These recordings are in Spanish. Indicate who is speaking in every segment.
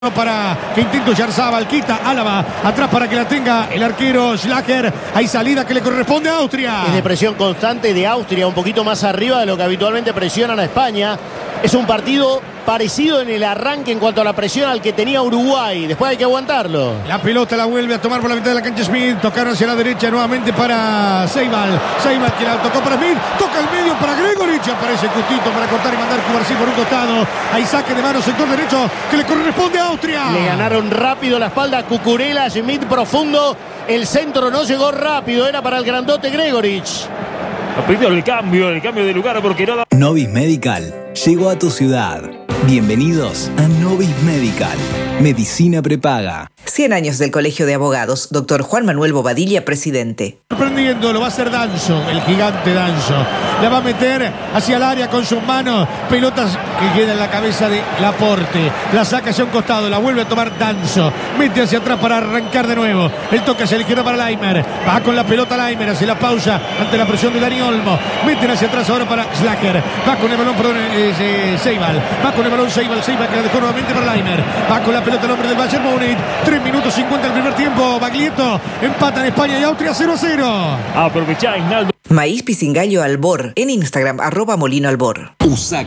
Speaker 1: Para que intente Oyarzabal, quita Álava, atrás para que la tenga el arquero Schlager. Hay salida que le corresponde a Austria.
Speaker 2: Es de presión constante de Austria, un poquito más arriba de lo que habitualmente presionan a España. Es un partido parecido en el arranque en cuanto a la presión al que tenía Uruguay. Después hay que aguantarlo.
Speaker 1: La pelota la vuelve a tomar por la mitad de la cancha Smith. Tocaron hacia la derecha nuevamente para Seibal. Seibal que la tocó para Smith. Toca el medio para Gregoric. Aparece justito para cortar y mandar Cubarsí por un costado. Hay saque de mano, sector derecho que le corresponde a Austria.
Speaker 2: Le ganaron rápido la espalda a Cucurella. Smith profundo. El centro no llegó rápido. Era para el grandote Gregoric.
Speaker 3: Ha pedido el cambio de lugar porque no da.
Speaker 4: Novis Medical llegó a tu ciudad. Bienvenidos a Novis Medical. Medicina prepaga.
Speaker 5: 100 años del Colegio de Abogados. Dr. Juan Manuel Bobadilla, presidente.
Speaker 1: Sorprendiendo, lo va a hacer Danzo, el gigante Danzo. La va a meter hacia el área con sus manos. Pelotas que queda en la cabeza de Laporte. La saca hacia un costado, la vuelve a tomar Danzo. Mete hacia atrás para arrancar de nuevo. El toque hacia la izquierda para Laimer. Va con la pelota Laimer, hace la pausa ante la presión de Dani Olmo. Meten hacia atrás ahora para Schlager. Va con el balón, Seibal. Va con el balón Seibal que la dejó nuevamente para Laimer. Va con la pelota el hombre del Bayern Múnich. 3 minutos 50 el primer tiempo. Baglietto empatan España y Austria 0-0.
Speaker 3: Aprovechá, Ignaldo.
Speaker 5: Maíz Pisingallo Albor. En Instagram, @MolinoAlbor.
Speaker 6: USA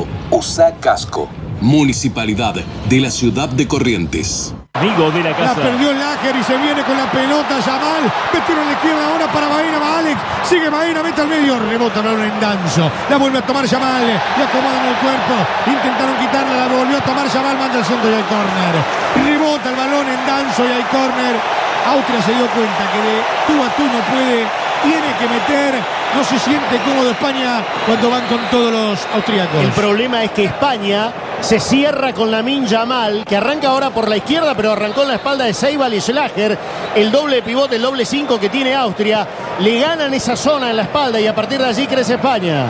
Speaker 6: Casco. Municipalidad de la ciudad de Corrientes.
Speaker 3: Amigo de la
Speaker 1: La
Speaker 3: casa.
Speaker 1: perdió el Lager y se viene con la pelota Yamal. Metieron a la izquierda ahora para Baena. Va Alex. Sigue Baena, mete al medio. Rebota el balón en Danzo. La vuelve a tomar Yamal. Le acomodan el cuerpo. Intentaron quitarla. La volvió a tomar Yamal. Manda el centro y hay córner. Rebota el balón en Danzo y hay córner. Austria se dio cuenta que de tú a tú no puede. Tiene que meter. No se siente cómodo España cuando van con todos los austríacos.
Speaker 2: El problema es que España se cierra con Lamine Yamal, que arranca ahora por la izquierda, pero arrancó en la espalda de Seibal y Schlager. El doble pivote, el doble 5 que tiene Austria. Le ganan esa zona en la espalda y a partir de allí crece España.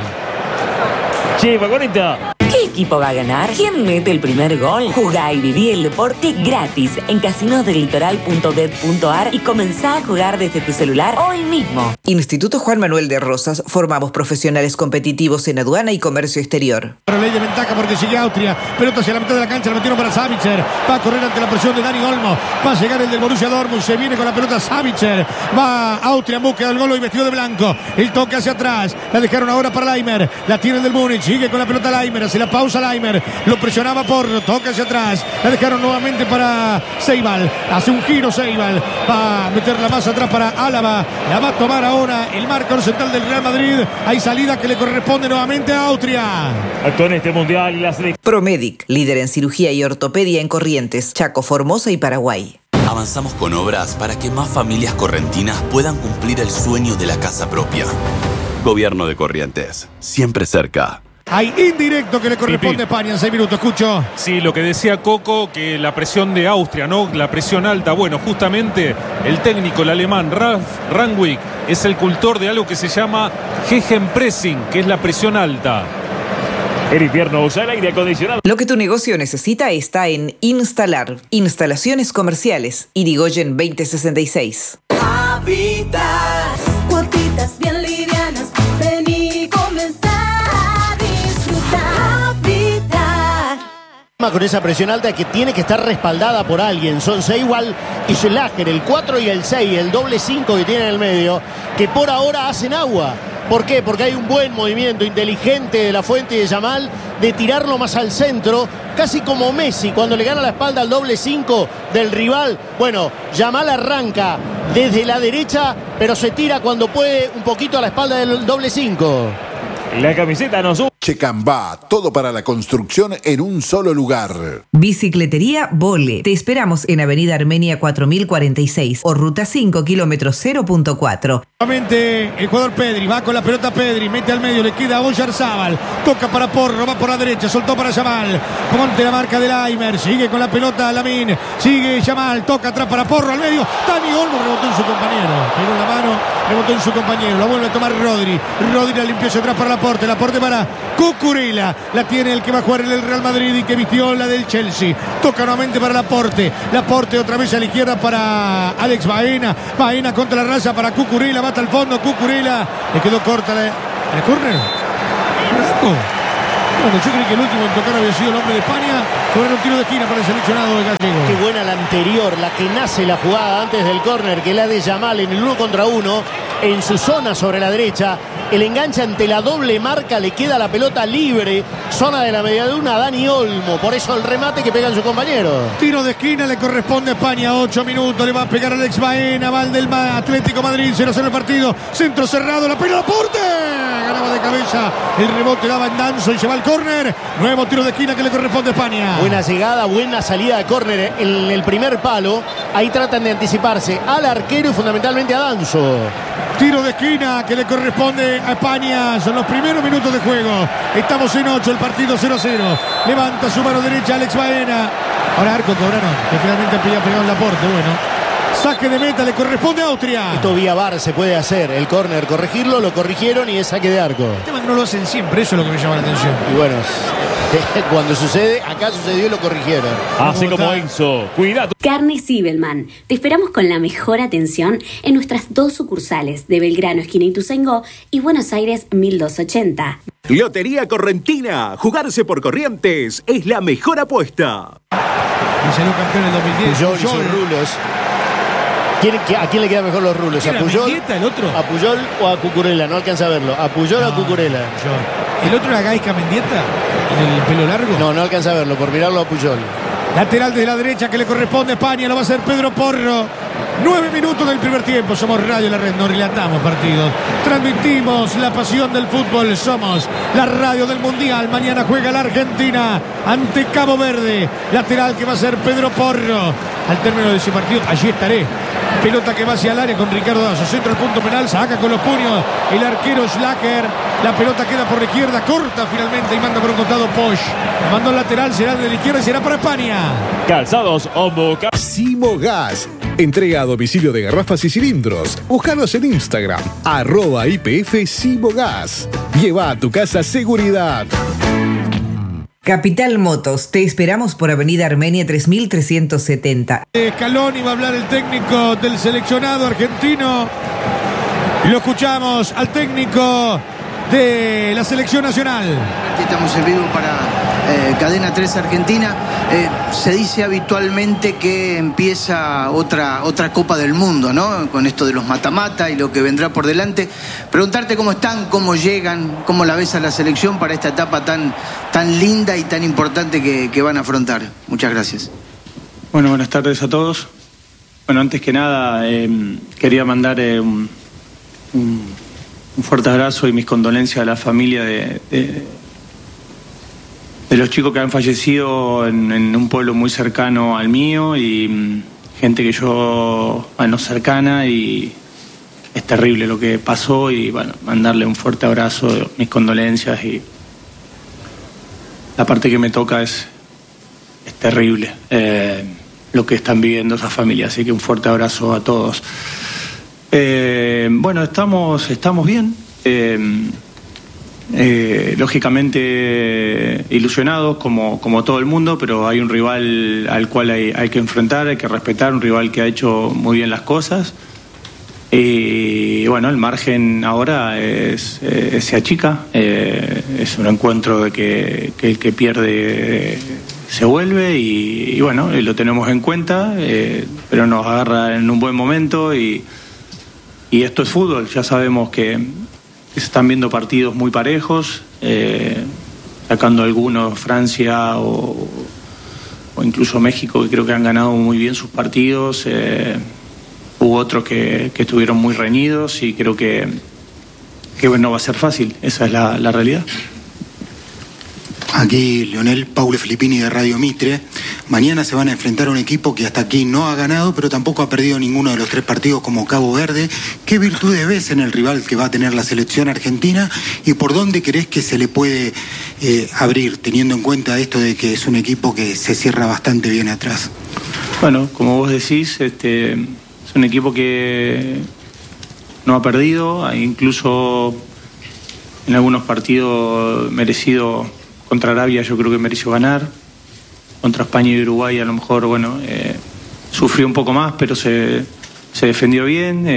Speaker 3: Che, Paconita.
Speaker 7: ¿Qué equipo va a ganar? ¿Quién mete el primer gol? Jugá y viví el deporte gratis en casinosdelitoral.bet.ar y comenzá a jugar desde tu celular hoy mismo.
Speaker 5: Instituto Juan Manuel de Rosas. Formamos profesionales competitivos en aduana y comercio exterior.
Speaker 1: Pero ley de ventaja porque sigue Austria. Pelota hacia la mitad de la cancha, la metieron para Savitzer. Va a correr ante la presión de Dani Olmo. Va a llegar el del Borussia Dortmund. Se viene con la pelota Savitzer. Va Austria en búsqueda del gol y vestido de blanco. El toque hacia atrás. La dejaron ahora para Laimer. La tiene el del Múnich. Sigue con la pelota Laimer. Hace la pausa Laimer. Lo presionaba Porro. Toque hacia atrás. La dejaron nuevamente para Seibal. Hace un giro Seibal. Va a meterla más atrás para Álava. La va a tomar ahora el marcador central del Real Madrid. Hay salida que le corresponde nuevamente a Austria.
Speaker 3: Actuó en este mundial y la selección.
Speaker 5: Promedic, líder en cirugía y ortopedia en Corrientes, Chaco, Formosa y Paraguay.
Speaker 6: Avanzamos con obras para que más familias correntinas puedan cumplir el sueño de la casa propia. Gobierno de Corrientes, siempre cerca.
Speaker 1: Hay indirecto que le corresponde a España en 6 minutos. Escucho.
Speaker 8: Sí, lo que decía Coco, que la presión de Austria, ¿no? La presión alta. Bueno, justamente el técnico, el alemán Ralf Rangnick, es el cultor de algo que se llama Gegenpressing, que es la presión alta.
Speaker 3: El invierno usa el aire acondicionado.
Speaker 5: Lo que tu negocio necesita está en Instalar. Instalaciones comerciales. Irigoyen 2066.
Speaker 9: Habitat. Cuotitas bien livianas. Vení, comenzar a disfrutar. Habitat.
Speaker 2: Con esa presión alta que tiene que estar respaldada por alguien. Son Seibal y Schlager, el 4 y el 6, el doble 5 que tiene en el medio, que por ahora hacen agua. ¿Por qué? Porque hay un buen movimiento inteligente de la Fuente y de Yamal de tirarlo más al centro, casi como Messi cuando le gana la espalda al doble 5 del rival. Bueno, Yamal arranca desde la derecha, pero se tira cuando puede un poquito a la espalda del doble 5.
Speaker 3: La camiseta nos sube.
Speaker 10: Checambá, todo para la construcción en un solo lugar.
Speaker 5: Bicicletería Vole. Te esperamos en Avenida Armenia 4046 o Ruta 5, kilómetro 0.4.
Speaker 1: Nuevamente el jugador Pedri, va con la pelota Pedri, mete al medio, le queda a Oyarzabal, toca para Porro, va por la derecha, soltó para Yamal, ponte la marca de Laimer, sigue con la pelota Lamine, sigue Yamal, toca atrás para Porro, al medio, Dani Olmo rebotó en su compañero, pegó la mano, rebotó en su compañero, la vuelve a tomar Rodri la limpió hacia atrás para Laporte para Cucurella, la tiene el que va a jugar en el Real Madrid y que vistió la del Chelsea, toca nuevamente para Laporte otra vez a la izquierda para Alex Baena contra la raza para Cucurella, hasta el fondo, Cucurella, le quedó corta la córner. Bueno, yo creí que el último en tocar había sido el hombre de España. Cobran un tiro de esquina para el seleccionado de Gallego.
Speaker 2: Qué buena la anterior, la que nace la jugada antes del córner, que la de Yamal en el 1 contra 1, en su zona sobre la derecha. El enganche ante la doble marca, le queda la pelota libre. Zona de la medialuna a Dani Olmo. Por eso el remate que pegan sus compañeros.
Speaker 1: Tiro de esquina, le corresponde a España. 8 minutos, le va a pegar Alex Baena. Va el del Atlético Madrid, 0-0 el partido. Centro cerrado, la pega Laporte. Ganaba de cabeza, el rebote daba en Danzo y se va al córner. Nuevo tiro de esquina que le corresponde a España.
Speaker 2: Buena llegada, buena salida de córner en el primer palo. Ahí tratan de anticiparse al arquero y fundamentalmente a Danzo.
Speaker 1: Tiro de esquina que le corresponde a España. Son los primeros minutos de juego. Estamos en 8, el partido 0-0. Levanta su mano derecha Alex Baena. Ahora arco cobraron, que finalmente había pegado en Laporte. Bueno, saque de meta le corresponde a Austria.
Speaker 2: Esto vía VAR se puede hacer. El córner, corregirlo, lo corrigieron y es saque de arco.
Speaker 1: El tema es que no lo hacen siempre, eso es lo que me llama la atención.
Speaker 2: Y bueno, cuando sucede, acá sucedió y lo corrigieron.
Speaker 3: Así como Enzo. Cuidado.
Speaker 11: Carne Zibelman. Te esperamos con la mejor atención en nuestras 2 sucursales de Belgrano, esquina Ituzaingó, y Buenos Aires 1280.
Speaker 12: Lotería Correntina. Jugarse por Corrientes es la mejor apuesta.
Speaker 1: Y salió campeón en el 2010.
Speaker 2: Puyol y sus rulos. ¿A quién le quedan mejor los rulos? ¿A Puyol?
Speaker 1: Mendieta, el otro?
Speaker 2: ¿A Puyol o a Cucurella? No alcanza a verlo. ¿A Puyol o a Cucurella?
Speaker 1: ¿El otro era Gaisca Mendieta? ¿El pelo largo?
Speaker 2: No alcanza a verlo, por mirarlo a Puyol.
Speaker 1: Lateral desde la derecha que le corresponde a España, lo va a hacer Pedro Porro. 9 minutos del primer tiempo. Somos Radio La Red, no relatamos partidos. Transmitimos la pasión del fútbol. Somos la radio del Mundial. Mañana juega la Argentina ante Cabo Verde. Lateral que va a ser Pedro Porro. Al término de ese partido, allí estaré. Pelota que va hacia el área con Ricardo Dazo. Centro al punto penal, saca con los puños el arquero Schlager. La pelota queda por la izquierda, corta finalmente y manda por un costado Posch. La mandó al lateral, será de la izquierda y será para España.
Speaker 3: Calzados Ombo.
Speaker 13: Simogas. Entrega a domicilio de garrafas y cilindros. Búscanos en Instagram, @IPF Simogas. Lleva a tu casa seguridad.
Speaker 5: Capital Motos, te esperamos por Avenida Armenia 3370.
Speaker 1: Scaloni va a hablar el técnico del seleccionado argentino. Lo escuchamos al técnico de la selección nacional.
Speaker 14: Estamos en vivo para Cadena 3 Argentina. Se dice habitualmente que empieza otra Copa del Mundo, ¿no? Con esto de los mata-mata y lo que vendrá por delante. Preguntarte cómo están, cómo llegan, cómo la ves a la selección para esta etapa tan linda y tan importante que van a afrontar. Muchas gracias.
Speaker 15: Bueno, buenas tardes a todos. Bueno, antes que nada, quería mandar un fuerte abrazo y mis condolencias a la familia de los chicos que han fallecido en un pueblo muy cercano al mío y gente que yo, cercana, y es terrible lo que pasó y bueno, mandarle un fuerte abrazo, mis condolencias, y la parte que me toca es terrible lo que están viviendo esas familias, así que un fuerte abrazo a todos. Bueno, estamos bien. Lógicamente ilusionados como todo el mundo, pero hay un rival al cual hay que enfrentar, hay que respetar, un rival que ha hecho muy bien las cosas y bueno, el margen ahora se achica, es un encuentro de que el que pierde se vuelve y bueno, lo tenemos en cuenta, pero nos agarra en un buen momento y esto es fútbol. Ya sabemos que se están viendo partidos muy parejos, sacando algunos Francia o incluso México, que creo que han ganado muy bien sus partidos. Hubo otros que estuvieron muy reñidos y creo que no va a ser fácil. Esa es la realidad.
Speaker 16: Aquí Leonel Paulo Filippini de Radio Mitre. Mañana se van a enfrentar a un equipo que hasta aquí no ha ganado, pero tampoco ha perdido ninguno de los 3 partidos, como Cabo Verde. ¿Qué virtudes ves en el rival que va a tener la selección argentina y por dónde crees que se le puede abrir, teniendo en cuenta esto de que es un equipo que se cierra bastante bien atrás?
Speaker 15: Bueno, como vos decís, es un equipo que no ha perdido, incluso en algunos partidos merecido. Contra Arabia yo creo que mereció ganar. Contra España y Uruguay a lo mejor, sufrió un poco más, pero se defendió bien.